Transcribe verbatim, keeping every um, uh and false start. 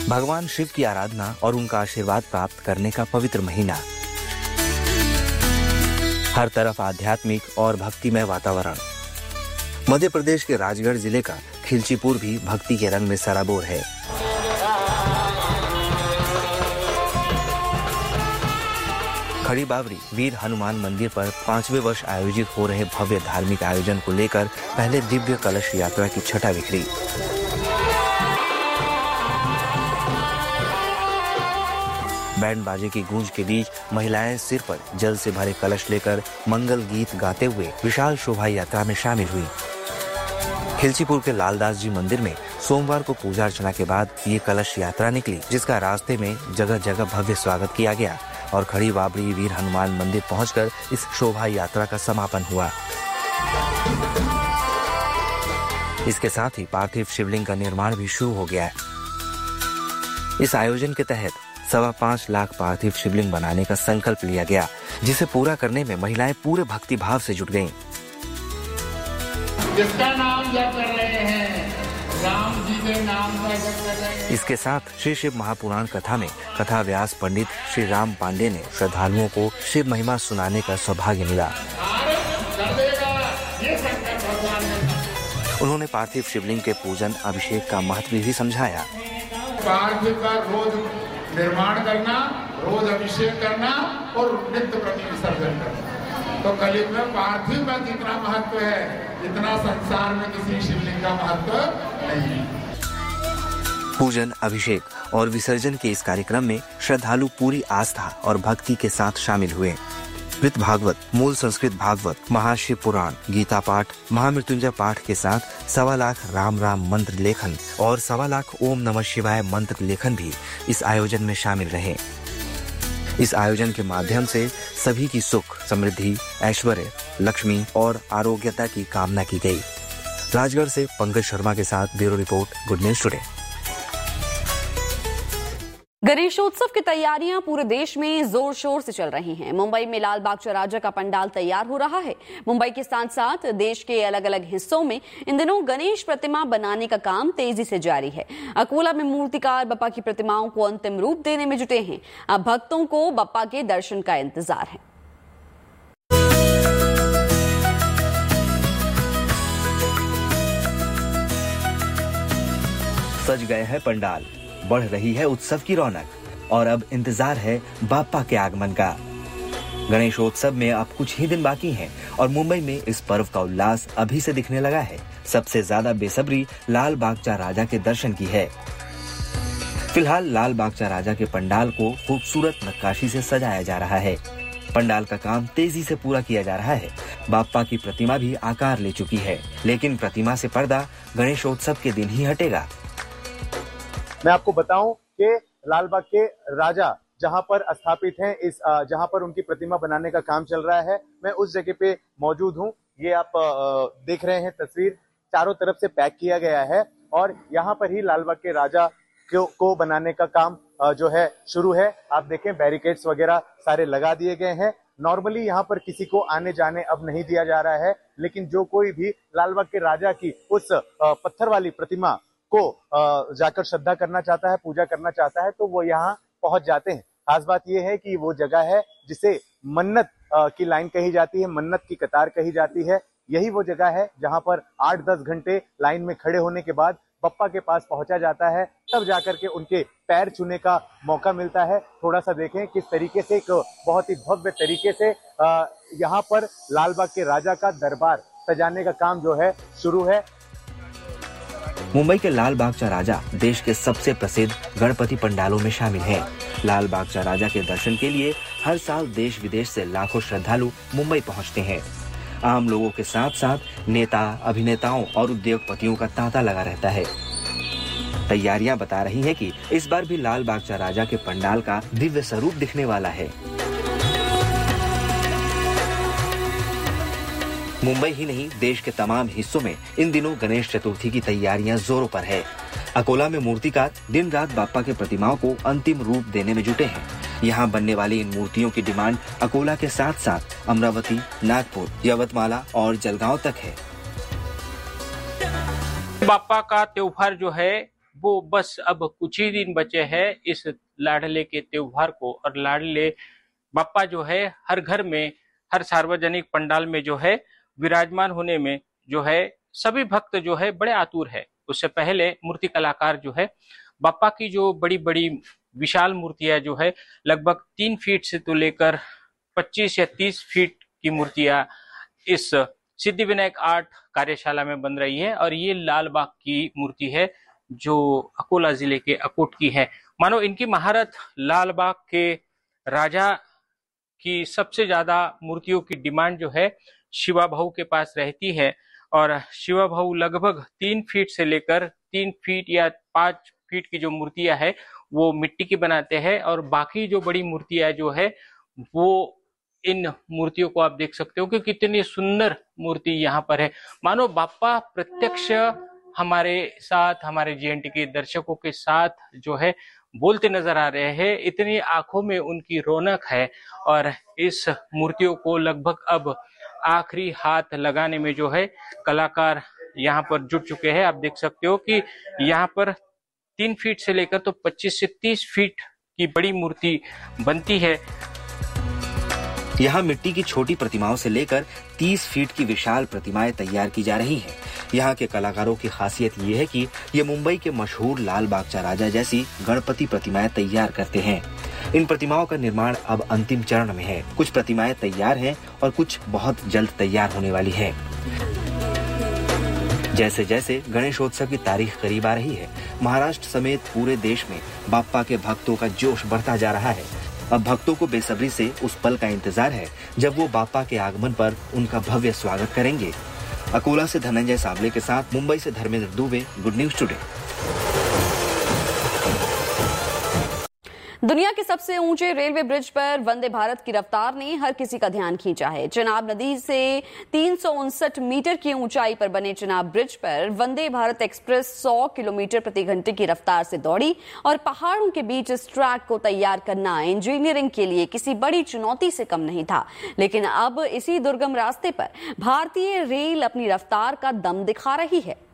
भगवान शिव की आराधना और उनका आशीर्वाद प्राप्त करने का पवित्र महीना। हर तरफ आध्यात्मिक और भक्तिमय वातावरण। मध्य प्रदेश के राजगढ़ जिले का खिलचीपुर भी भक्ति के रंग में सराबोर है। खड़ी बावरी वीर हनुमान मंदिर पर पांचवें वर्ष आयोजित हो रहे भव्य धार्मिक आयोजन को लेकर पहले दिव्य कलश यात्रा की छटा बिखरी। बैंड बाजे की गूंज के बीच महिलाएं सिर पर जल से भरे कलश लेकर मंगल गीत गाते हुए विशाल शोभा यात्रा में शामिल हुई। खिलचीपुर के लालदास जी मंदिर में सोमवार को पूजा अर्चना के बाद ये कलश यात्रा निकली, जिसका रास्ते में जगह जगह भव्य स्वागत किया गया और खड़ी बावरी वीर हनुमान मंदिर पहुंचकर इस शोभा यात्रा का समापन हुआ। इसके साथ ही पार्थिव शिवलिंग का निर्माण भी शुरू हो गया है। इस आयोजन के तहत सवा पांच लाख पार्थिव शिवलिंग बनाने का संकल्प लिया गया, जिसे पूरा करने में महिलाएं पूरे भक्ति भाव से जुट गयीं। जिसका नाम जप कर रहे हैं, राम जी के नाम का जप कर रहे हैं। इसके साथ श्री शिव महापुराण कथा में कथा व्यास पंडित श्री राम पांडे ने श्रद्धालुओं को शिव महिमा सुनाने का सौभाग्य मिला। उन्होंने पार्थिव शिवलिंग के पूजन अभिषेक का महत्व भी समझाया। पार्थिव का रोज निर्माण करना, रोज अभिषेक करना और नित्य प्रति विसर्जन करना। तो कलयुग में पार्थिव का जितना महत्व है, इतना संसार में किसी शिवलिंग का महत्व नहीं। पूजन, अभिषेक और विसर्जन के इस कार्यक्रम में श्रद्धालु पूरी आस्था और भक्ति के साथ शामिल हुए। वृत भागवत, मूल संस्कृत भागवत, महाशिव पुराण, गीता पाठ, महामृत्युंजय पाठ के साथ सवा लाख राम राम मंत्र लेखन और सवा लाख ओम नमः शिवाय मंत्र लेखन भी इस आयोजन में शामिल रहे। इस आयोजन के माध्यम से सभी की सुख, समृद्धि, ऐश्वर्य, लक्ष्मी और आरोग्यता की कामना की गई। राजगढ़ से पंकज शर्मा के साथ bureau report, good news today. Ganeshotsav की तैयारियां पूरे देश में जोर शोर से चल रही हैं। मुंबई में लाल बाग चौराहा का पंडाल तैयार हो रहा है। मुंबई के साथ साथ देश के अलग अलग हिस्सों में इन दिनों गणेश प्रतिमा बनाने का काम तेजी से जारी है। अकोला में मूर्तिकार बप्पा की प्रतिमाओं को अंतिम रूप देने में जुटे हैं। अब भक्तों को बप्पा के दर्शन का इंतजार है। सज गए हैं पंडाल, बढ़ रही है उत्सव की रौनक और अब इंतजार है बाप्पा के आगमन का। गणेशोत्सव में अब कुछ ही दिन बाकी हैं और मुंबई में इस पर्व का उल्लास अभी से दिखने लगा है। सबसे ज्यादा बेसब्री लाल बागचा राजा के दर्शन की है। फिलहाल लाल बागचा राजा के पंडाल को खूबसूरत नक्काशी से सजाया जा रहा है। पंडाल का काम तेजी से पूरा किया जा रहा है। बाप्पा की प्रतिमा भी आकार ले चुकी है, लेकिन प्रतिमा से पर्दा गणेशोत्सव के दिन ही हटेगा। मैं आपको बताऊं कि लालबाग के राजा जहां पर स्थापित हैं, इस जहां पर उनकी प्रतिमा बनाने का काम चल रहा है, मैं उस जगह पे मौजूद हूं। ये आप देख रहे हैं तस्वीर, चारों तरफ से पैक किया गया है और यहां पर ही लालबाग के राजा को, को बनाने का काम जो है शुरू है। आप देखें, बैरिकेड्स वगैरह सारे लगा दिए गए हैं। नॉर्मली यहाँ पर किसी को आने जाने अब नहीं दिया जा रहा है, लेकिन जो कोई भी लालबाग के राजा की उस पत्थर वाली प्रतिमा को जाकर श्रद्धा करना चाहता है, पूजा करना चाहता है, तो वो यहाँ पहुंच जाते हैं। खास बात यह है कि वो जगह है जिसे मन्नत की लाइन कही जाती है, मन्नत की कतार कही जाती है। यही वो जगह है जहां पर आठ दस घंटे लाइन में खड़े होने के बाद बप्पा के पास पहुंचा जाता है, तब जाकर के उनके पैर छूने का मौका मिलता है। थोड़ा सा देखें किस तरीके से, एक बहुत ही भव्य तरीके से यहाँ पर लालबाग के राजा का दरबार सजाने का काम जो है शुरू है। मुंबई के लाल बागचा राजा देश के सबसे प्रसिद्ध गणपति पंडालों में शामिल है। लाल बागचा राजा के दर्शन के लिए हर साल देश विदेश से लाखों श्रद्धालु मुंबई पहुंचते हैं। आम लोगों के साथ साथ नेता, अभिनेताओं और उद्योगपतियों का तांता लगा रहता है। तैयारियां बता रही हैं कि इस बार भी लाल बागचा राजा के पंडाल का दिव्य स्वरूप दिखने वाला है। मुंबई ही नहीं, देश के तमाम हिस्सों में इन दिनों गणेश चतुर्थी की तैयारियां जोरों पर है। अकोला में मूर्तिकार दिन रात बाप्पा के प्रतिमाओं को अंतिम रूप देने में जुटे हैं। यहाँ बनने वाली इन मूर्तियों की डिमांड अकोला के साथ साथ अमरावती, नागपुर, यवतमाला और जलगांव तक है। बाप्पा का त्योहार जो है वो बस अब कुछ ही दिन बचे हैं इस लाडले के त्योहार को, और लाडले बाप्पा जो है हर घर में, हर सार्वजनिक पंडाल में जो है विराजमान होने में जो है सभी भक्त जो है बड़े आतुर है। उससे पहले मूर्ति कलाकार जो है बाप्पा की जो बड़ी बड़ी विशाल मूर्तियां जो है लगभग तीन फीट से तो लेकर पच्चीस या तीस फीट की मूर्तियां इस सिद्धिविनायक आर्ट कार्यशाला में बन रही है। और ये लाल बाग की मूर्ति है जो अकोला जिले के अकोट की है। मानो इनकी महारत लाल बाग के राजा की सबसे ज्यादा मूर्तियों की डिमांड जो है शिवा भाऊ के पास रहती है, और शिवा भाऊ लगभग तीन फीट से लेकर तीन फीट या पांच फीट की जो मूर्तियां है वो मिट्टी की बनाते हैं, और बाकी जो बड़ी मूर्तियां जो है वो इन मूर्तियों को आप देख सकते हो कि कितनी सुंदर मूर्ति यहाँ पर है। मानो बाप्पा प्रत्यक्ष हमारे साथ, हमारे जेएनटी के दर्शकों के साथ जो है बोलते नजर आ रहे हैं। इतनी आंखों में उनकी रौनक है, और इस मूर्तियों को लगभग अब आखिरी हाथ लगाने में जो है कलाकार यहाँ पर जुट चुके हैं। आप देख सकते हो कि यहाँ पर तीन फीट से लेकर तो पच्चीस से तीस फीट की बड़ी मूर्ति बनती है। यहाँ मिट्टी की छोटी प्रतिमाओं से लेकर तीस फीट की विशाल प्रतिमाएं तैयार की जा रही हैं। यहाँ के कलाकारों की खासियत ये है कि ये मुंबई के मशहूर लाल बागचा राजा जैसी गणपति प्रतिमाएं तैयार करते हैं। इन प्रतिमाओं का निर्माण अब अंतिम चरण में है। कुछ प्रतिमाएं तैयार हैं और कुछ बहुत जल्द तैयार होने वाली है। जैसे जैसे गणेशोत्सव की तारीख करीब आ रही है, महाराष्ट्र समेत पूरे देश में बाप्पा के भक्तों का जोश बढ़ता जा रहा है। अब भक्तों को बेसब्री से उस पल का इंतजार है जब वो बाप्पा के आगमन पर उनका भव्य स्वागत करेंगे। अकोला से धनंजय सावले के साथ मुंबई से Dharmendra Dubey, good news today. दुनिया के सबसे ऊंचे रेलवे ब्रिज पर वंदे भारत की रफ्तार ने हर किसी का ध्यान खींचा है। चिनाब नदी से तीन सौ उनसठ मीटर की ऊंचाई पर बने चिनाब ब्रिज पर वंदे भारत एक्सप्रेस सौ किलोमीटर प्रति घंटे की रफ्तार से दौड़ी, और पहाड़ों के बीच इस ट्रैक को तैयार करना इंजीनियरिंग के लिए किसी बड़ी चुनौती से कम नहीं था। लेकिन अब इसी दुर्गम रास्ते पर भारतीय रेल अपनी रफ्तार का दम दिखा रही है।